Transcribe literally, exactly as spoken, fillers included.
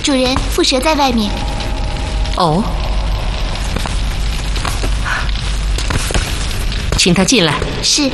主人，蝮蛇在外面。 哦，请他进来。 是。